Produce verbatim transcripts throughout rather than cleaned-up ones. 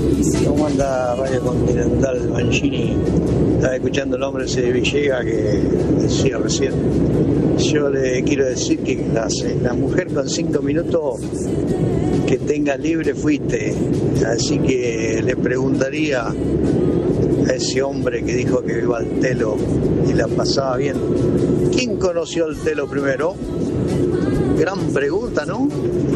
¿Cómo anda Radio Continental Mancini? Estaba escuchando el hombre ese de Villegas que decía recién. Yo le quiero decir que la, la mujer con cinco minutos que tenga libre fuiste. Así que le preguntaría a ese hombre que dijo que iba al telo y la pasaba bien. ¿Quién conoció al telo primero? Gran pregunta, ¿no?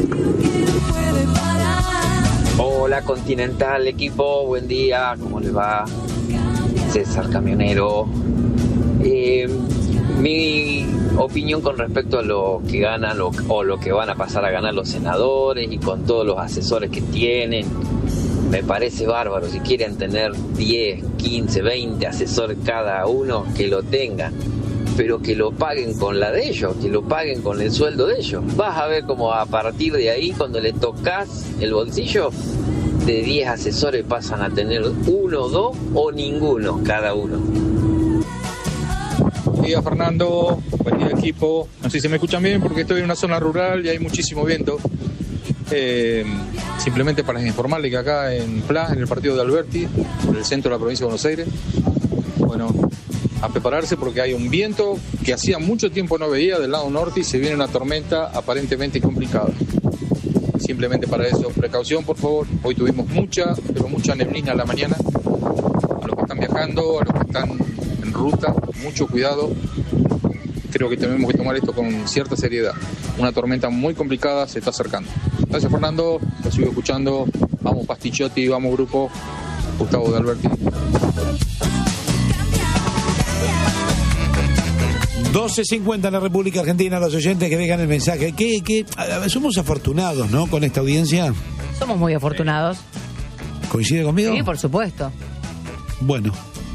Hola Continental, equipo, buen día, ¿cómo les va? César Camionero. Eh, mi opinión con respecto a lo que ganan lo, o lo que van a pasar a ganar los senadores y con todos los asesores que tienen, me parece bárbaro. Si quieren tener diez, quince, veinte asesores cada uno, que lo tengan, pero que lo paguen con la de ellos, que lo paguen con el sueldo de ellos. Vas a ver cómo a partir de ahí, cuando le tocas el bolsillo, de diez asesores pasan a tener uno, dos o ninguno cada uno. Buen día, Fernando, buen día, equipo. No sé si me escuchan bien porque estoy en una zona rural y hay muchísimo viento. Eh, simplemente para informarle que acá en Pla, en el partido de Alberti, en el centro de la provincia de Buenos Aires, bueno, a prepararse porque hay un viento que hacía mucho tiempo no veía del lado norte y se viene una tormenta aparentemente complicada. Simplemente para eso, precaución por favor. Hoy tuvimos mucha, pero mucha neblina a la mañana. A los que están viajando, a los que están en ruta, mucho cuidado. Creo que tenemos que tomar esto con cierta seriedad. Una tormenta muy complicada se está acercando. Gracias, Fernando, lo sigo escuchando. Vamos Pastichotti, vamos grupo. Gustavo de Alberti. doce cincuenta en la República Argentina, los oyentes que dejan el mensaje. ¿Qué, qué? Somos afortunados, ¿no? Con esta audiencia. Somos muy afortunados. ¿Coincide conmigo? Sí, por supuesto. Bueno.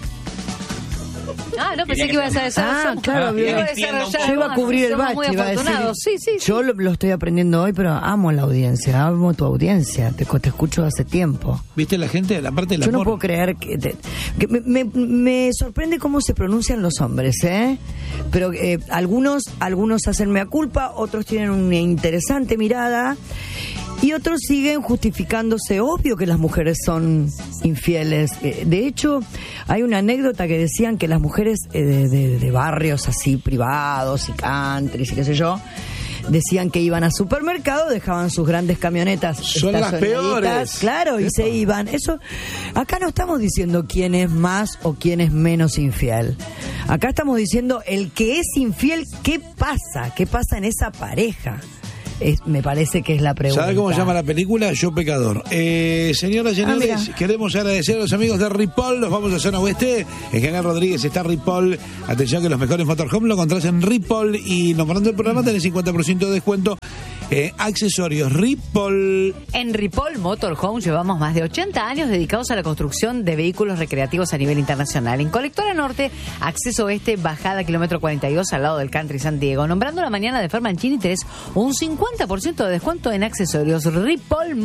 Ah, no, pensé que ibas a desarrollar. Ah, claro, ah, iba a desarrollar. Yo iba a cubrir el bache, iba a decir. Sí, sí, sí. Yo lo, lo estoy aprendiendo hoy, pero amo la audiencia, amo tu audiencia, te, te escucho hace tiempo. ¿Viste la gente? La parte del Yo amor. no puedo creer que... Te, que me, me, me sorprende cómo se pronuncian los hombres, ¿eh? Pero eh, algunos, algunos hacen mea culpa, otros tienen una interesante mirada... Y otros siguen justificándose. Obvio que las mujeres son infieles. De hecho, hay una anécdota que decían que las mujeres de, de, de barrios así privados y country y qué sé yo, decían que iban al supermercado, dejaban sus grandes camionetas. Son las peores. Claro, y se iban. Eso, acá no estamos diciendo quién es más o quién es menos infiel. Acá estamos diciendo el que es infiel, ¿qué pasa? ¿Qué pasa en esa pareja? Es, me parece que es la pregunta. ¿Sabe cómo se llama la película? Yo Pecador. Eh, señoras y señores, ah, queremos agradecer a los amigos de Ripoll. Nos vamos a zona oeste. En General Rodríguez está Ripoll. Atención que los mejores motorhome lo encontrás en Ripoll. Y nombrando el programa tenés cincuenta por ciento de descuento. Eh, accesorios Ripoll. En Ripoll Motorhome llevamos más de ochenta años dedicados a la construcción de vehículos recreativos a nivel internacional. En Colectora Norte, acceso oeste, bajada kilómetro cuarenta y dos al lado del Country San Diego. Nombrando la mañana de Fer Mancini tenés un cincuenta por ciento de descuento en accesorios Ripoll